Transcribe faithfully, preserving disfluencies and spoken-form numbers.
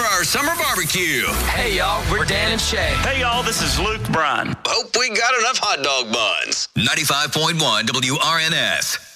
our summer barbecue. Hey, y'all, we're Dan and Shay. Hey, y'all, this is Luke Bryan. Hope we got enough hot dog buns. ninety-five point one W R N S.